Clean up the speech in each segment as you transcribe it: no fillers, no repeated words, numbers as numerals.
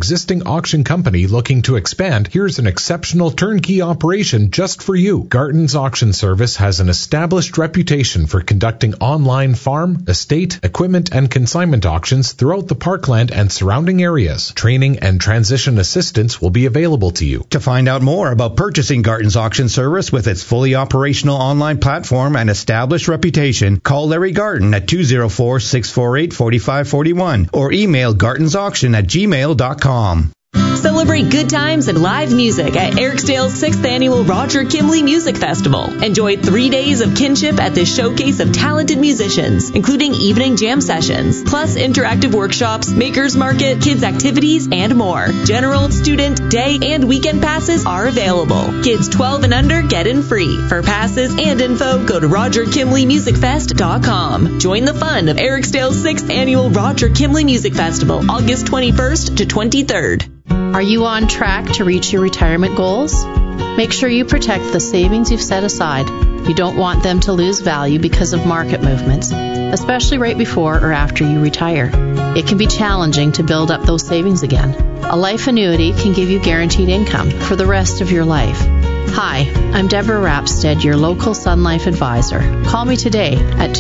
Existing auction company looking to expand? Here's an exceptional turnkey operation just for you. Garton's Auction Service has an established reputation for conducting online farm, estate, equipment, and consignment auctions throughout the Parkland and surrounding areas. Training and transition assistance will be available to you. To find out more about purchasing Garton's Auction Service with its fully operational online platform and established reputation, call Larry Garton at 204-648-4541 or email gartonsauction@gmail.com. Celebrate good times and live music at Eriksdale's 6th Annual Roger Kimley Music Festival. Enjoy 3 days of kinship at this showcase of talented musicians, including evening jam sessions, plus interactive workshops, makers market, kids activities, and more. General, student, day, and weekend passes are available. Kids 12 and under get in free. For passes and info, go to RogerKimleyMusicFest.com. Join the fun of Eriksdale's 6th Annual Roger Kimley Music Festival, August 21st to 23rd. Are you on track to reach your retirement goals? Make sure you protect the savings you've set aside. You don't want them to lose value because of market movements, especially right before or after you retire. It can be challenging to build up those savings again. A life annuity can give you guaranteed income for the rest of your life. Hi, I'm Deborah Rapstead, your local Sun Life advisor. Call me today at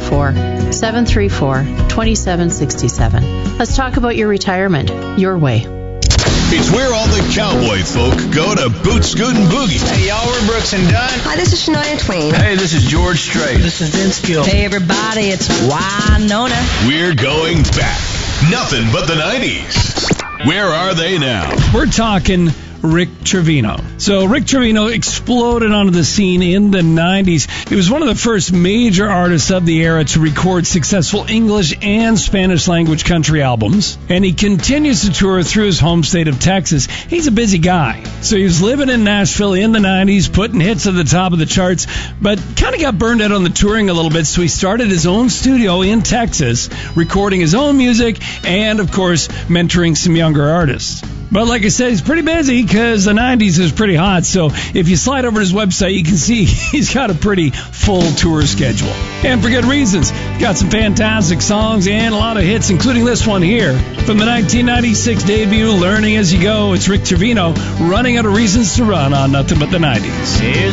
204-734-2767. Let's talk about your retirement your way. It's where all the cowboy folk go to boot, scoot, and boogie. Hey, y'all, we're Brooks and Dunn. Hi, this is Shania Twain. Hey, this is George Strait. This is Vince Gill. Hey, everybody, it's Wynonna. We're going back. Nothing but the 90s. Where are they now? We're talking Rick Trevino. So Rick Trevino exploded onto the scene in the 90s. He was one of the first major artists of the era to record successful English and Spanish language country albums. And he continues to tour through his home state of Texas. He's a busy guy. So he was living in Nashville in the 90s, putting hits at the top of the charts, but kind of got burned out on the touring a little bit. So he started his own studio in Texas, recording his own music and, of course, mentoring some younger artists. But like I said, he's pretty busy because the 90s is pretty hot. So if you slide over to his website, you can see he's got a pretty full tour schedule. And for good reasons. Got some fantastic songs and a lot of hits, including this one here. From the 1996 debut, Learning As You Go, it's Rick Trevino running out of reasons to run on Nothing But the 90s.